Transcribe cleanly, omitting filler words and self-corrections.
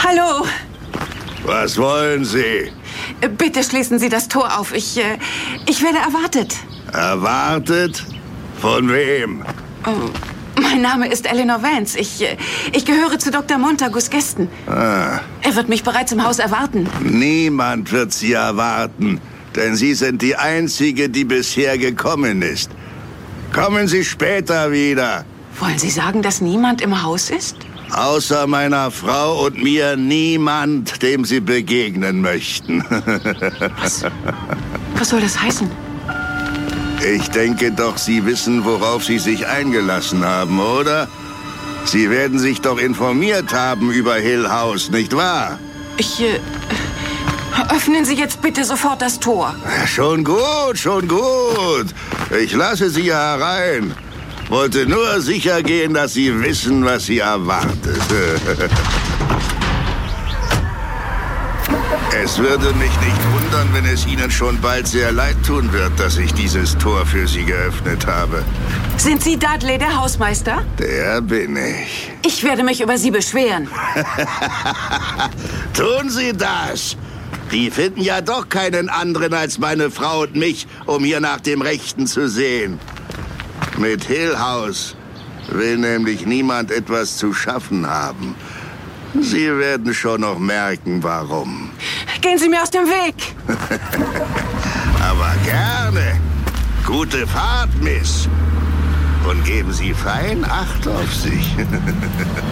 Hallo. Was wollen Sie? Bitte schließen Sie das Tor auf. Ich werde erwartet. Erwartet? Von wem? Mein Name ist Eleanor Vance. Ich gehöre zu Dr. Montagus Gästen. Er wird mich bereits im Haus erwarten. Niemand wird Sie erwarten, denn Sie sind die Einzige, die bisher gekommen ist. Kommen Sie später wieder. Wollen Sie sagen, dass niemand im Haus ist? Außer meiner Frau und mir niemand, dem Sie begegnen möchten. Was soll das heißen? Ich denke doch, Sie wissen, worauf Sie sich eingelassen haben, oder? Sie werden sich doch informiert haben über Hill House, nicht wahr? Öffnen Sie jetzt bitte sofort das Tor. Schon gut, schon gut. Ich lasse Sie herein. Wollte nur sicher gehen, dass Sie wissen, was Sie erwartet. Es würde mich nicht wundern, wenn es Ihnen schon bald sehr leid tun wird, dass ich dieses Tor für Sie geöffnet habe. Sind Sie Dudley, der Hausmeister? Der bin ich. Ich werde mich über Sie beschweren. Tun Sie das! Die finden ja doch keinen anderen als meine Frau und mich, um hier nach dem Rechten zu sehen. Mit Hill House will nämlich niemand etwas zu schaffen haben. Sie werden schon noch merken, warum. Gehen Sie mir aus dem Weg! Aber gerne. Gute Fahrt, Miss. Und geben Sie fein Acht auf sich.